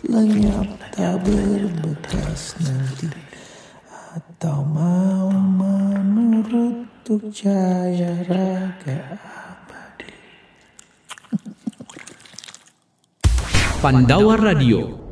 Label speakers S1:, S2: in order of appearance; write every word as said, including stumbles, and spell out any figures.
S1: lenyap tak berbekas nanti, atau mau menurut tuk jaya raga abadi.
S2: Pandawa Radio